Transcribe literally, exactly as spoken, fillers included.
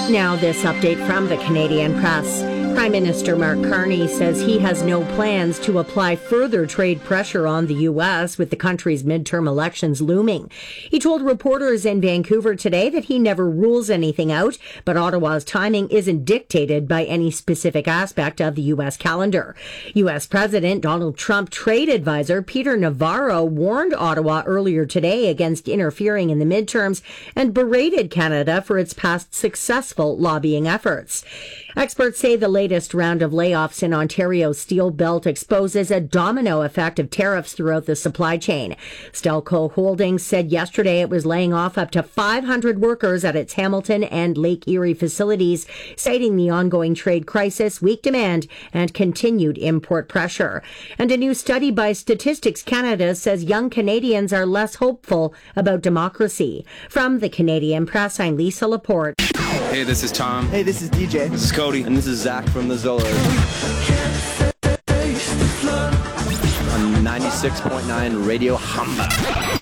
Now, this update from the Canadian Press. Prime Minister Mark Carney says he has no plans to apply further trade pressure on the U S with the country's midterm elections looming. He told reporters in Vancouver today that he never rules anything out, but Ottawa's timing isn't dictated by any specific aspect of the U S calendar. U S President Donald Trump trade advisor Peter Navarro warned Ottawa earlier today against interfering in the midterms and berated Canada for its past successful lobbying efforts. Experts say the latest round of layoffs in Ontario's steel belt exposes a domino effect of tariffs throughout the supply chain. Stelco Holdings said yesterday it was laying off up to five hundred workers at its Hamilton and Lake Erie facilities, citing the ongoing trade crisis, weak demand, and continued import pressure. And a new study by Statistics Canada says young Canadians are less hopeful about democracy. From the Canadian Press, I'm Lisa Laporte. Hey, this is Tom. Hey, this is D J. This is Cody. And this is Zach from the Zollos. On ninety-six point nine Radio Hamba.